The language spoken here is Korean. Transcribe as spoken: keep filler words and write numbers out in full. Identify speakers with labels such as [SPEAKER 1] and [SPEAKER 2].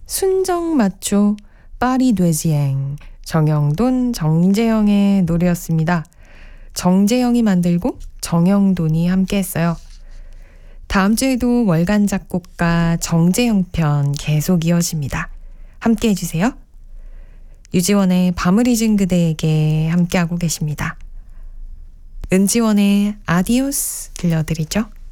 [SPEAKER 1] 순정 마초 파리 되지앵 정영돈 정재영의 노래였습니다. 정재영이 만들고 정영돈이 함께 했어요. 다음 주에도 월간 작곡가 정재영 편 계속 이어집니다. 함께 해주세요. 유지원의 밤을 잊은 그대에게 함께하고 계십니다. 은지원의 아디오스 들려드리죠.